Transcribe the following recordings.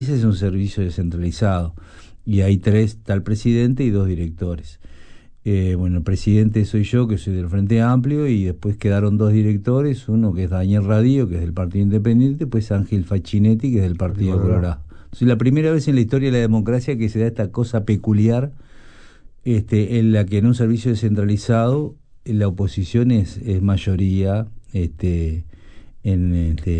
justicia es un servicio descentralizado y hay está el presidente y 2 directores. Bueno, el presidente soy yo, que soy del Frente Amplio, y después quedaron 2 directores, uno que es Daniel Radío, que es del Partido Independiente, pues Ángel Facchinetti, que es del Partido Colorado. Es la primera vez en la historia de la democracia que se da esta cosa peculiar, en la que en un servicio descentralizado la oposición es mayoría en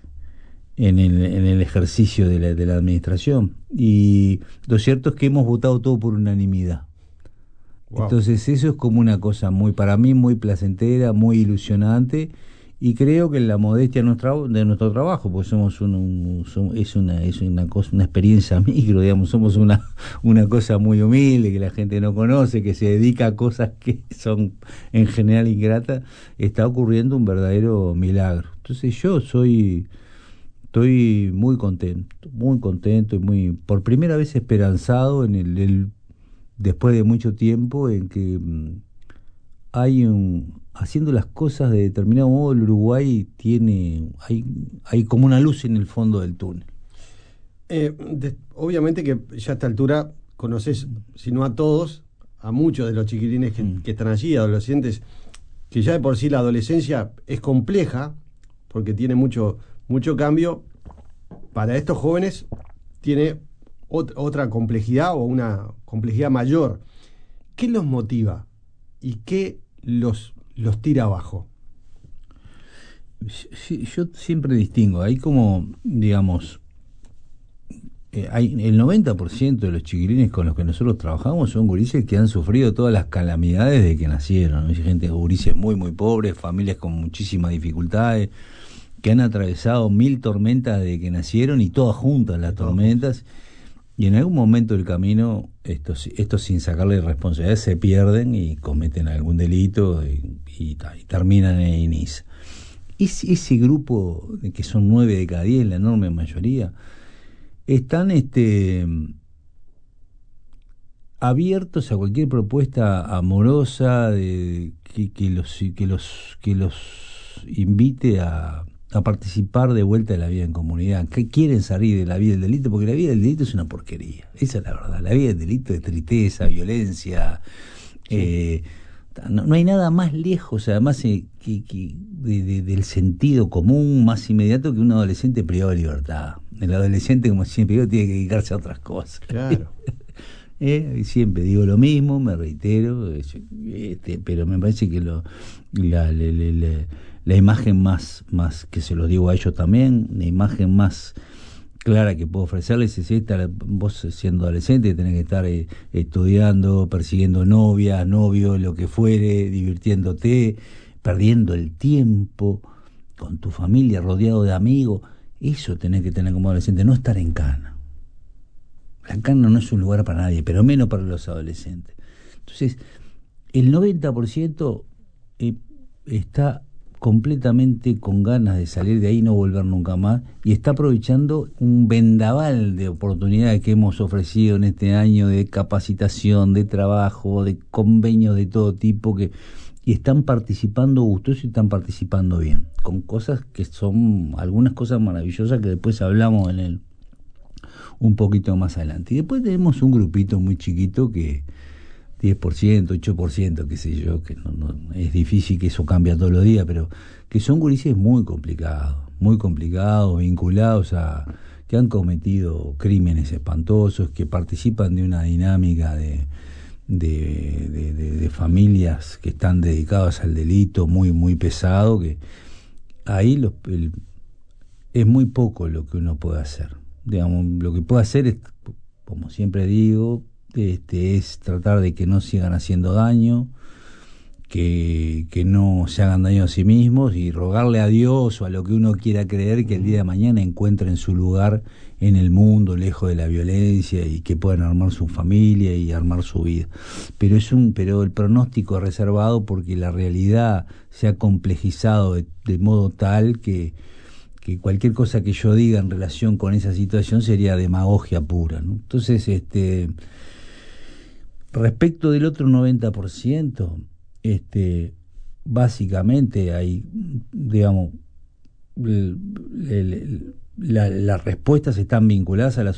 el ejercicio de la administración. Y lo cierto es que hemos votado todo por unanimidad. Wow. Entonces eso es como una cosa para mí muy placentera, muy ilusionante, y creo que en la modestia de nuestro trabajo, pues somos una cosa, una experiencia micro, digamos, somos una cosa muy humilde que la gente no conoce, que se dedica a cosas que son en general ingratas, está ocurriendo un verdadero milagro. Entonces yo estoy muy contento y por primera vez esperanzado después de mucho tiempo en que haciendo las cosas de determinado modo, el Uruguay hay como una luz en el fondo del túnel. Obviamente que ya a esta altura conoces, si no a todos, a muchos de los chiquilines que están allí, adolescentes, que ya de por sí la adolescencia es compleja, porque tiene mucho cambio. Para estos jóvenes tiene otra complejidad o una complejidad mayor. ¿Qué los motiva y qué los tira abajo? Sí, yo siempre distingo, hay como, digamos, hay el 90% de los chiquilines con los que nosotros trabajamos son gurises que han sufrido todas las calamidades desde que nacieron, ¿no? Hay gente, gurises muy muy pobres, familias con muchísimas dificultades, que han atravesado 1000 tormentas desde que nacieron, y todas juntas las tormentas, y en algún momento del camino estos sin sacarle responsabilidad se pierden y cometen algún delito y terminan en INIS. Ese grupo, que son 9 de cada 10, la enorme mayoría, están abiertos a cualquier propuesta amorosa que los invite a participar de vuelta de la vida en comunidad, que quieren salir de la vida del delito, porque la vida del delito es una porquería, esa es la verdad. La vida del delito es tristeza, violencia, no hay nada más lejos, además, del sentido común más inmediato que un adolescente privado de libertad. El adolescente, como siempre digo, tiene que dedicarse a otras cosas. Claro. Siempre digo lo mismo, me reitero, pero me parece que la imagen más que se los digo a ellos también, la imagen más clara que puedo ofrecerles es esta: vos siendo adolescente tenés que estar estudiando, persiguiendo novias, novios, lo que fuere, divirtiéndote, perdiendo el tiempo con tu familia, rodeado de amigos. Eso tenés que tener como adolescente, no estar en cana. La cana no es un lugar para nadie, pero menos para los adolescentes. Entonces, el 90% está completamente con ganas de salir de ahí y no volver nunca más, y está aprovechando un vendaval de oportunidades que hemos ofrecido en este año de capacitación, de trabajo, de convenios de todo tipo, y están participando gustosos y están participando bien, con cosas que son algunas cosas maravillosas que después hablamos un poquito más adelante. Y después tenemos un grupito muy chiquito que 10%, 8%, qué sé yo, que no es difícil, que eso cambia todos los días, pero que son gurises muy complicados, vinculados que han cometido crímenes espantosos, que participan de una dinámica de familias que están dedicadas al delito muy, muy pesado, que ahí es muy poco lo que uno puede hacer. Digamos, lo que puede hacer es, como siempre digo, es tratar de que no sigan haciendo daño, que no se hagan daño a sí mismos, y rogarle a Dios o a lo que uno quiera creer que el día de mañana encuentren su lugar en el mundo, lejos de la violencia, y que puedan armar su familia y armar su vida. Pero el pronóstico es reservado, porque la realidad se ha complejizado de modo tal que cualquier cosa que yo diga en relación con esa situación sería demagogia pura, ¿no? Entonces, respecto del otro 90%, básicamente hay, digamos, las respuestas están vinculadas a la